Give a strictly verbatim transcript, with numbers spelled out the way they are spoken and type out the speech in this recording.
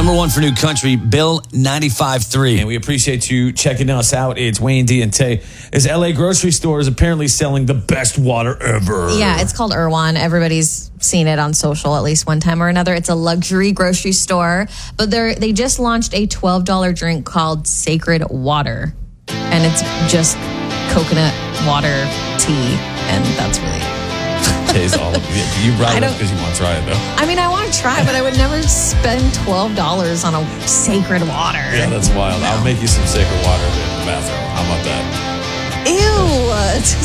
Number one for new country, Bill ninety-five three. And we appreciate you checking us out. It's Wayne D and Tay. This L A grocery store is apparently selling the best water ever. Yeah, it's called Irwan. Everybody's seen it on social at least one time or another. It's a luxury grocery store, but they they just launched a twelve dollars drink called Sacred Water. And it's just coconut water tea, and that's really Tay's all of it. You brought I it up don't- because you want to try it, though. I mean, I want to try, but I would never spend twelve dollars on a sacred water. Yeah, that's wild. I'll make you some sacred water in the bathroom. How about that? Ew.